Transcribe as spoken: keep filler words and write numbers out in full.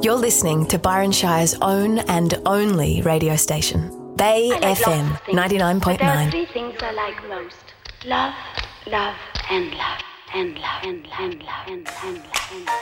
You're listening to Byron Shire's own and only radio station, Bay like F M ninety-nine point nine. There are three things I like most. Love, love, and love, and love, and love, and love, and love, and love.